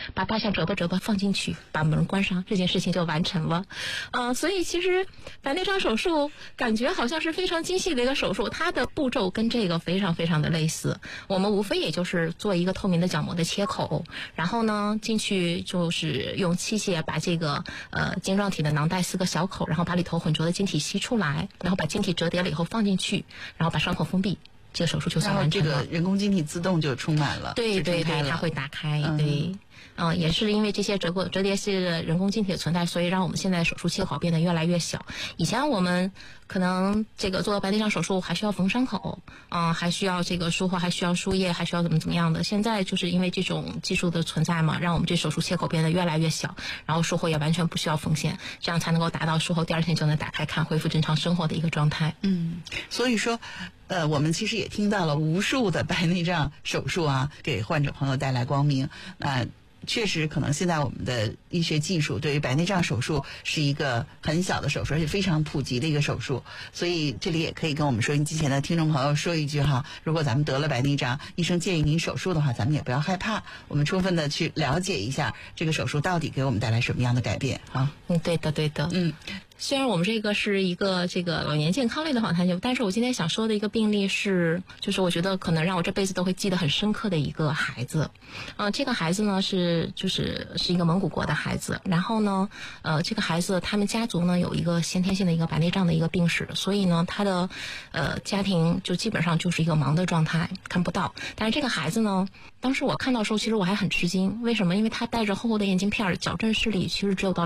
把八项折吧放进去，把门关上，这件事情就完成了。所以其实白内障手术感觉好像是非常精细的一个手术，它的步骤跟这个非常非常的类似。我们无非也就是做一个透明的角膜的切口，然后呢进去就是用器械把这个晶状体的囊袋4个小口，然后把里头混浊的晶体吸出来，然后把晶体折叠了以后放进去，然后把伤口封闭，这个手术就算完成了。 然后这个人工晶体自动就充满了， 对对对，它会打开，对。也是因为这些折叠式的人工晶体的存在，所以让我们现在手术切口变得越来越小。以前我们可能这个做白内障手术还需要缝伤口，还需要这个术后还需要输液，还需要怎么样的。现在就是因为这种技术的存在嘛，让我们这手术切口变得越来越小，然后术后也完全不需要缝线，这样才能够达到术后第2天就能打开看，恢复正常生活的一个状态。 所以说我们其实也听到了无数的白内障手术啊，给患者朋友带来光明。确实可能现在我们的医学技术对于白内障手术是一个很小的手术，而且非常普及的一个手术，所以这里也可以跟我们收音机前的听众朋友说一句哈，如果咱们得了白内障，医生建议您手术的话，咱们也不要害怕，我们充分的去了解一下这个手术到底给我们带来什么样的改变啊。 对的对的。虽然我们这个是一个这个老年健康类的访谈节目，但是我今天想说的一个病例是，就是我觉得可能让我这辈子都会记得很深刻的一个孩子。这个孩子呢是一个蒙古国的孩子，然后呢，这个孩子他们家族呢有一个先天性的一个白内障的一个病史，所以呢他的家庭就基本上就是一个盲的状态，看不到。但是这个孩子呢，当时我看到的时候，其实我还很吃惊，为什么？因为他戴着厚厚的眼镜片，矫正视力其实只有到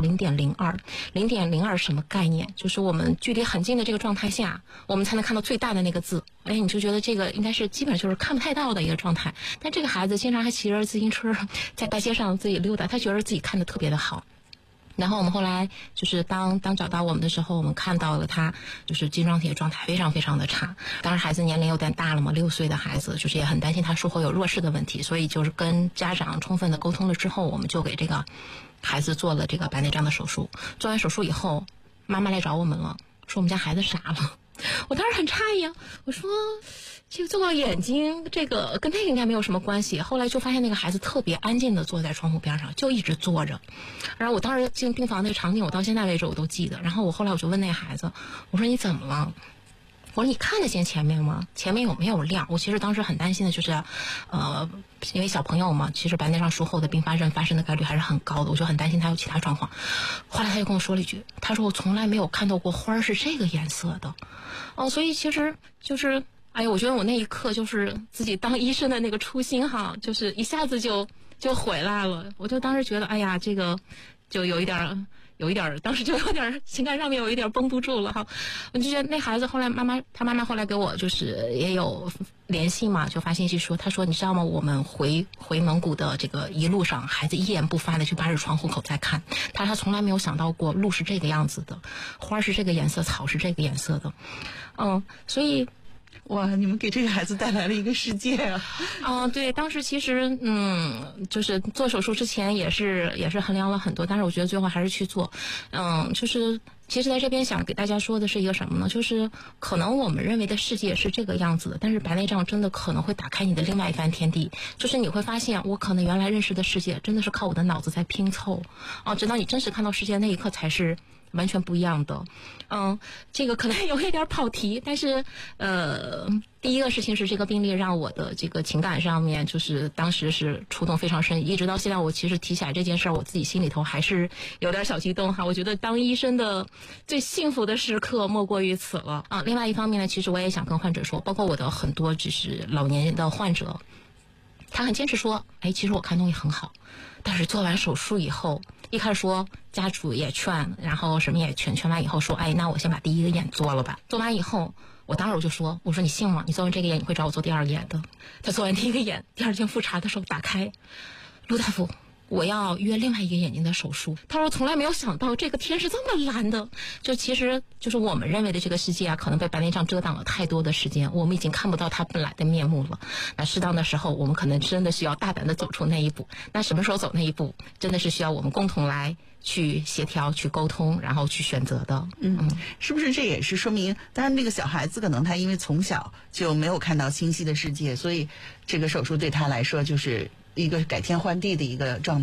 0.02，0.02什么概念？就是我们距离很近的这个状态下，我们才能看到最大的那个字。你就觉得这个应该是基本上就是看不太到的一个状态。但这个孩子经常还骑着自行车在大街上自己溜达，他觉得自己看得特别的好。然后我们后来就是当找到我们的时候，我们看到了他就是晶状体的状态非常非常的差。当时孩子年龄有点大了嘛，6岁的孩子，就是也很担心他术后有弱视的问题，所以就是跟家长充分的沟通了之后，我们就给这个孩子做了这个白内障的手术。做完手术以后，妈妈来找我们了，说我们家孩子傻了。我当时很诧异啊，我说这个做到眼睛，这个跟那个应该没有什么关系。后来就发现那个孩子特别安静的坐在窗户边上，就一直坐着。然后我当时进病房那个场景，我到现在为止我都记得。然后我后来就问那个孩子，我说你怎么了？我说你看得见前面吗？前面有没有亮？我其实当时很担心的就是，因为小朋友嘛，其实白内障术后的并发症发生的概率还是很高的，我就很担心他有其他状况。后来他就跟我说了一句，他说我从来没有看到过花是这个颜色的。所以其实就是，我觉得我那一刻就是自己当医生的那个初心哈，就是一下子就回来了。我就当时觉得，这个就有一点，当时就有点情感上面有一点绷不住了哈。我就觉得那孩子后来他妈妈后来给我就是也有联系嘛，就发信息说，他说你知道吗？我们回蒙古的这个一路上，孩子一言不发的就扒着窗户口在看，他从来没有想到过路是这个样子的，花是这个颜色，草是这个颜色的，所以。 哇，你们给这个孩子带来了一个世界啊！ 对，当时其实就是做手术之前也是衡量了很多，但是我觉得最后还是去做。就是其实在这边想给大家说的是一个什么呢？就是可能我们认为的世界是这个样子的，但是白内障真的可能会打开你的另外一番天地。就是你会发现，我可能原来认识的世界真的是靠我的脑子在拼凑直到你真实看到世界那一刻才是完全不一样的。这个可能有一点跑题，但是第一个事情是这个病例让我的这个情感上面就是当时是触动非常深，一直到现在我其实提起来这件事儿，我自己心里头还是有点小激动哈。我觉得当医生的最幸福的时刻莫过于此了另外一方面呢，其实我也想跟患者说，包括我的很多就是老年的患者，他很坚持说，其实我看东西很好，但是做完手术以后，一开始说家属也劝，然后什么也劝完以后说，那我先把第一个眼做了吧。做完以后，我当时我就说，我说你信吗？你做完这个眼，你会找我做第二个眼的。他做完第一个眼，第二天复查的时候打开，陆大夫，我要约另外一个眼睛的手术。他说从来没有想到这个天是这么蓝的，就其实就是我们认为的这个世界可能被白内障遮挡了太多的时间，我们已经看不到它本来的面目了。那适当的时候，我们可能真的需要大胆的走出那一步。那什么时候走那一步，真的是需要我们共同来去协调、去沟通，然后去选择的。 是不是这也是说明，当然那个小孩子可能他因为从小就没有看到清晰的世界，所以这个手术对他来说就是一个改天换地的一个状态。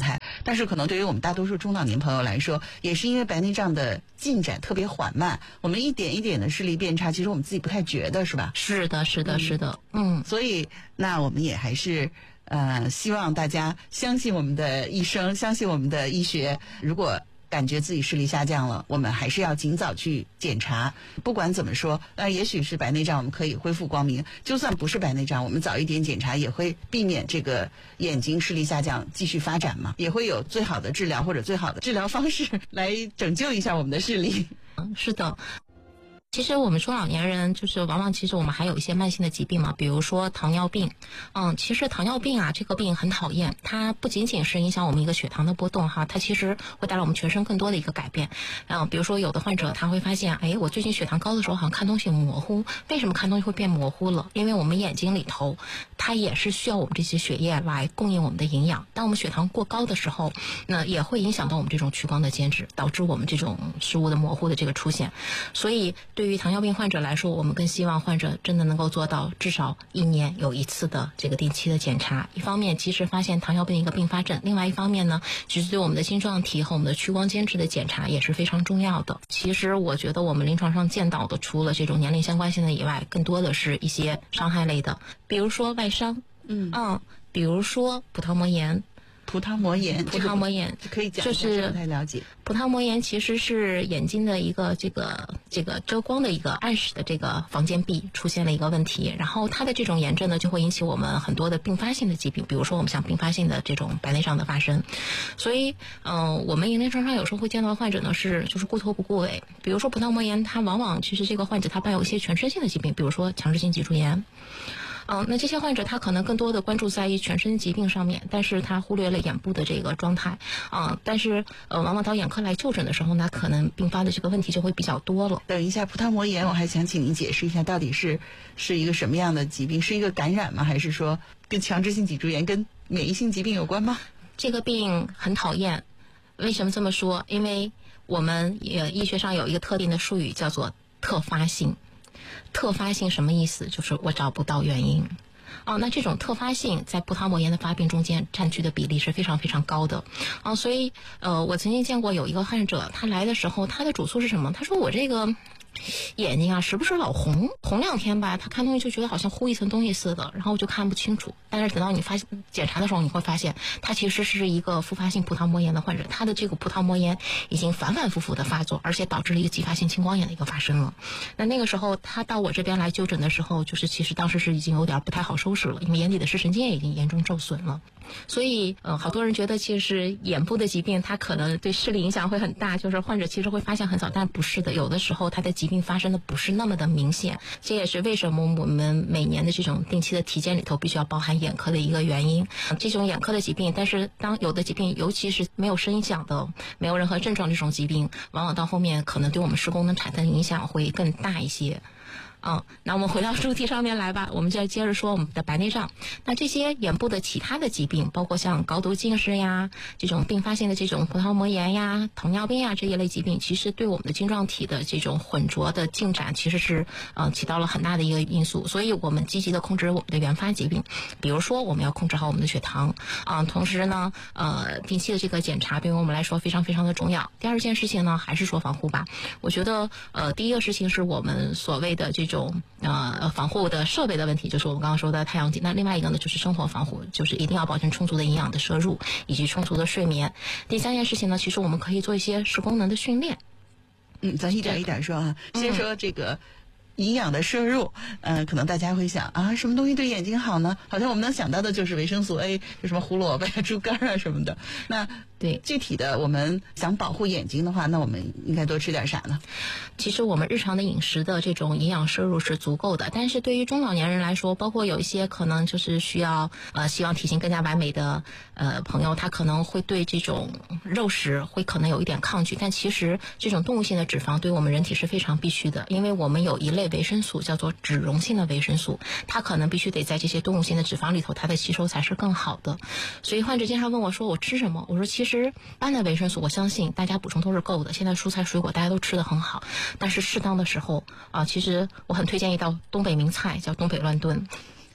但是可能对于我们大多数中老年朋友来说，也是因为白内障的进展特别缓慢，我们一点一点的视力变差，其实我们自己不太觉得，是吧？ 是的，是的，是的， 所以那我们也还是希望大家相信我们的医生，相信我们的医学。如果感觉自己视力下降了，我们还是要尽早去检查。不管怎么说，也许是白内障，我们可以恢复光明；就算不是白内障，我们早一点检查也会避免这个眼睛视力下降继续发展嘛，也会有最好的治疗或者最好的治疗方式来拯救一下我们的视力。 是的。其实我们中老年人就是往往其实我们还有一些慢性的疾病嘛，比如说糖尿病。其实糖尿病啊这个病很讨厌，它不仅仅是影响我们一个血糖的波动哈，它其实会带来我们全身更多的一个改变。比如说有的患者他会发现，我最近血糖高的时候好像看东西模糊，为什么看东西会变模糊了？因为我们眼睛里头它也是需要我们这些血液来供应我们的营养，当我们血糖过高的时候，那也会影响到我们这种屈光的间质，导致我们这种视物的模糊的这个出现。所以对于糖尿病患者来说，我们更希望患者真的能够做到至少1年有1次的这个定期的检查。一方面及时发现糖尿病的一个并发症，另外一方面呢，其实对我们的晶状体和我们的屈光间质的检查也是非常重要的。其实我觉得我们临床上见到的，除了这种年龄相关性的以外，更多的是一些伤害类的，比如说外伤，比如说葡萄膜炎。 葡萄膜炎可以讲一下， 就是不太了解。 葡萄膜炎其实是眼睛的一个这个遮光的一个暗室的这个房间壁出现了一个问题，然后它的这种炎症呢就会引起我们很多的并发性的疾病，比如说我们像并发性的这种白内障的发生。所以我们临床上有时候会见到患者呢就是顾头不顾尾，比如说葡萄膜炎，它往往其实这个患者他伴有一些全身性的疾病，比如说强直性脊柱炎。那这些患者他可能更多的关注在于全身疾病上面，但是他忽略了眼部的这个状态但是往往到眼科来就诊的时候呢，可能并发的这个问题就会比较多了。 等一下，葡萄膜炎我还想请您解释一下，到底是一个什么样的疾病？是一个感染吗？还是说跟强直性脊柱炎跟免疫性疾病有关吗？ 这个病很讨厌，为什么这么说？因为我们医学上有一个特定的术语叫做特发性。特发性什么意思？就是我找不到原因。那这种特发性在葡萄膜炎的发病中间占据的比例是非常非常高的所以我曾经见过有一个患者，他来的时候他的主诉是什么？他说我这个眼睛时不时老红2天吧，他看东西就觉得好像糊一层东西似的，然后就看不清楚。但是等到你检查的时候，你会发现他其实是一个复发性葡萄膜炎的患者，他的这个葡萄膜炎已经反反复复的发作，而且导致了一个继发性青光眼的一个发生了。那个时候他到我这边来就诊的时候，就是其实当时是已经有点不太好收拾了，因为眼底的视神经也已经严重受损了。所以好多人觉得其实眼部的疾病它可能对视力影响会很大，就是患者其实会发现很早，但不是的，有的时候他的疾病发生的不是那么的明显。这也是为什么我们每年的这种定期的体检里头必须要包含眼科的一个原因。这种眼科的疾病，但是当有的疾病尤其是没有声响的，没有任何症状这种疾病，往往到后面可能对我们视功能产生的影响会更大一些。那我们回到主题上面来吧，我们就要接着说我们的白内障。那这些眼部的其他的疾病，包括像高度近视呀，这种并发性的这种葡萄膜炎呀、糖尿病呀这一类疾病，其实对我们的晶状体的这种混浊的进展，其实是起到了很大的一个因素。所以我们积极的控制我们的原发疾病，比如说我们要控制好我们的血糖同时呢定期的这个检查对于我们来说非常非常的重要。第二件事情呢，还是说防护吧。我觉得第一个事情是我们所谓的这种防护的设备的问题，就是我们刚刚说的太阳镜。那另外一个呢，就是生活防护，就是一定要保证充足的营养的摄入以及充足的睡眠。第三件事情呢，其实我们可以做一些视功能的训练。 咱一点一点说啊，先说这个营养的摄入，可能大家会想什么东西对眼睛好呢？好像我们能想到的就是维生素 A， 就什么胡萝卜呀、猪肝啊什么的。那对具体的，我们想保护眼睛的话，那我们应该多吃点啥呢？ 其实我们日常的饮食的这种营养摄入是足够的，但是对于中老年人来说，包括有一些可能就是需要希望体型更加完美的朋友，他可能会对这种肉食会可能有一点抗拒。但其实这种动物性的脂肪对我们人体是非常必须的，因为我们有一类维生素叫做脂溶性的维生素，它可能必须得在这些动物性的脂肪里头，它的吸收才是更好的。所以患者经常问我说我吃什么？我说其实般的维生素我相信大家补充都是够的，现在蔬菜水果大家都吃得很好，但是适当的时候其实我很推荐一道东北名菜叫东北乱炖。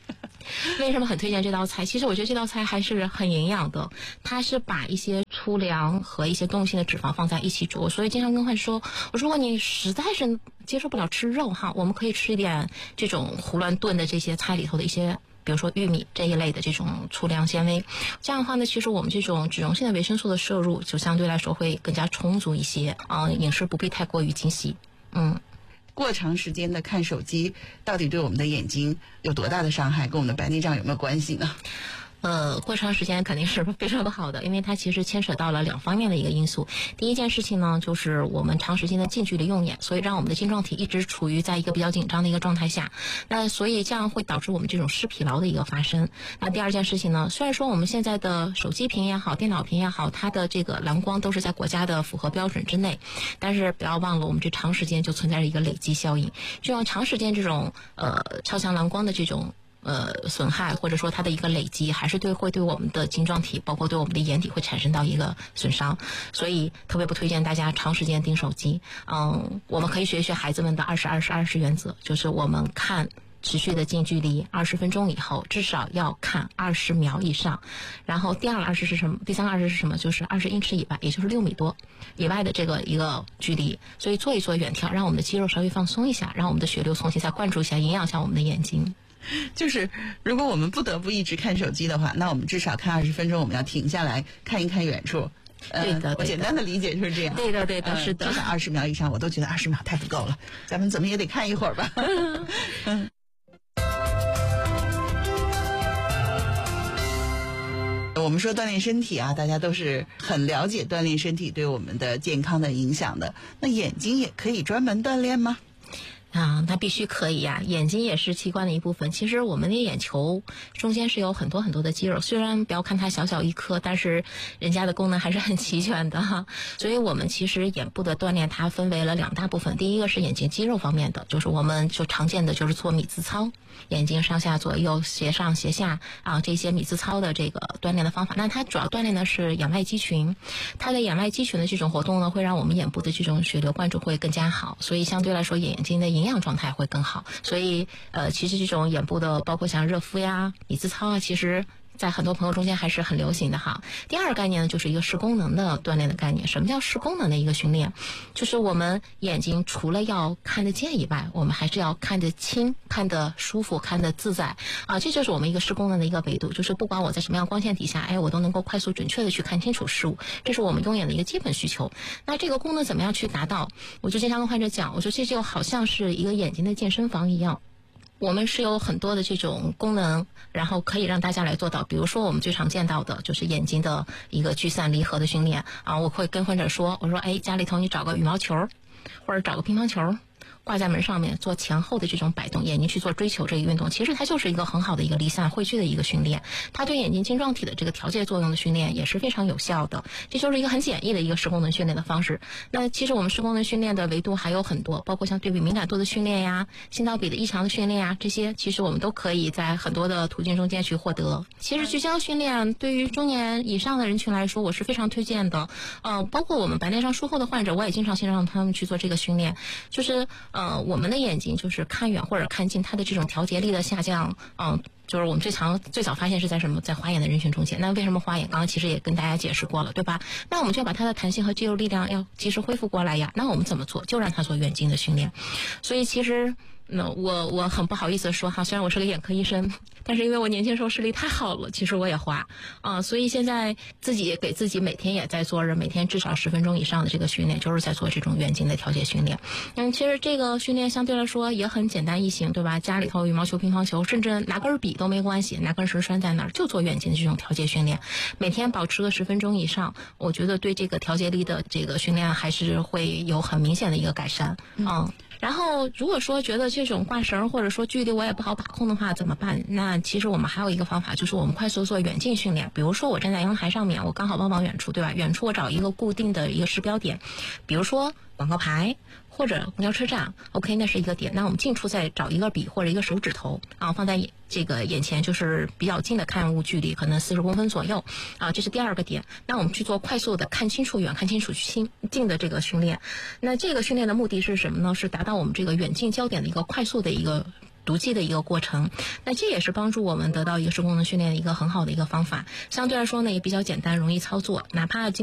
为什么很推荐这道菜？其实我觉得这道菜还是很营养的，它是把一些粗粮和一些动物性的脂肪放在一起煮，所以经常跟患者说，我说如果你实在是接受不了吃肉哈，我们可以吃一点这种胡乱炖的这些菜里头的一些，比如说玉米这一类的这种粗粮纤维，这样的话呢，其实我们这种脂溶性的维生素的摄入就相对来说会更加充足一些饮食不必太过于精细。 过长时间的看手机到底对我们的眼睛有多大的伤害，跟我们的白内障有没有关系呢？ 过长时间肯定是非常不好的，因为它其实牵扯到了两方面的一个因素。第一件事情呢，就是我们长时间的近距离用眼，所以让我们的晶状体一直处于在一个比较紧张的一个状态下，那所以这样会导致我们这种视疲劳的一个发生。那第二件事情呢，虽然说我们现在的手机屏也好，电脑屏也好，它的这个蓝光都是在国家的符合标准之内，但是不要忘了，我们这长时间就存在着一个累积效应，就像长时间这种超强蓝光的这种损害，或者说它的一个累积，还是会对我们的晶状体，包括对我们的眼底会产生到一个损伤，所以特别不推荐大家长时间盯手机。我们可以学一学孩子们的20-20-20原则，就是我们看持续的近距离20分钟以后，至少要看20秒以上。然后第三个20是什么？就是20英尺以外，也就是6米多以外的这个一个距离。所以做一做远眺，让我们的肌肉稍微放松一下，让我们的血流重新再灌注一下，营养一下我们的眼睛。 就是如果我们不得不一直看手机的话，那我们至少看20分钟，我们要停下来看一看远处。 对的， 我简单的理解就是这样。 对的，是的。 至少20秒以上，我都觉得20秒太不够了，咱们怎么也得看一会儿吧。我们说锻炼身体啊，大家都是很了解锻炼身体对我们的健康的影响的。那眼睛也可以专门锻炼吗？ 那必须可以呀，眼睛也是器官的一部分。其实我们的眼球中间是有很多很多的肌肉，虽然不要看它小小一颗，但是人家的功能还是很齐全的哈。所以我们其实眼部的锻炼它分为了2大部分，第一个是眼睛肌肉方面的，就是我们就常见的就是做米字操，眼睛上下左右斜上斜下这些米字操的这个锻炼的方法。那它主要锻炼的是眼外肌群，它的眼外肌群的这种活动呢，会让我们眼部的这种血流灌注会更加好，所以相对来说眼睛的营养状态会更好。所以其实这种眼部的包括像热敷呀、米字操啊，其实在很多朋友中间还是很流行的哈。第二个概念呢，就是一个视功能的锻炼的概念。什么叫视功能的一个训练？就是我们眼睛除了要看得见以外，我们还是要看得清、看得舒服、看得自在这就是我们一个视功能的一个维度，就是不管我在什么样光线底下，我都能够快速准确的去看清楚事物，这是我们用眼的一个基本需求。那这个功能怎么样去达到？我就经常跟患者讲，我说这就好像是一个眼睛的健身房一样。我们是有很多的这种功能，然后可以让大家来做到。比如说我们最常见到的就是眼睛的一个聚散离合的训练我会跟患者说，我说家里头你找个羽毛球或者找个乒乓球挂在门上面，做前后的这种摆动，眼睛去做追求这个运动，其实它就是一个很好的一个离散汇聚的一个训练，它对眼睛晶状体的这个调节作用的训练也是非常有效的。这就是一个很简易的一个视功能训练的方式。那其实我们视功能训练的维度还有很多，包括像对比敏感度的训练呀、心导比的异常的训练呀，这些其实我们都可以在很多的途径中间去获得。其实聚焦训练对于中年以上的人群来说，我是非常推荐的。包括我们白内障术后的患者，我也经常先让他们去做这个训练，就是我们的眼睛就是看远或者看近，它的这种调节力的下降，就是我们最早发现是在什么，在花眼的人群中间。那为什么花眼？刚刚其实也跟大家解释过了，对吧？那我们就要把它的弹性和肌肉力量要及时恢复过来呀。那我们怎么做？就让他做远近的训练。所以其实我很不好意思说哈，虽然我是个眼科医生，但是因为我年轻时候视力太好了，其实我也花所以现在自己给自己每天也在做着每天至少10分钟以上的这个训练，就是在做这种远近的调节训练。其实这个训练相对来说也很简单易行，对吧？家里头羽毛球、乒乓球，甚至拿根笔都没关系，拿根绳拴在那儿，就做远近的这种调节训练，每天保持个10分钟以上，我觉得对这个调节力的这个训练还是会有很明显的一个改善然后如果说觉得这种挂绳或者说距离我也不好把控的话怎么办？那其实我们还有一个方法，就是我们快速做远近训练。比如说我站在阳台上面，我刚好望远处，对吧？远处我找一个固定的一个视标点，比如说广告牌或者公交车站 ，OK， 那是一个点。那我们近处再找一个笔或者一个手指头放在这个眼前，就是比较近的看物距离，可能40公分左右这是第2个点。那我们去做快速的看清楚远、看清楚近的这个训练。那这个训练的目的是什么呢？是达到我们这个远近焦点的一个快速的一个读记的一个过程。那这也是帮助我们得到一个视功能训练的一个很好的一个方法，相对来说呢也比较简单容易操作，哪怕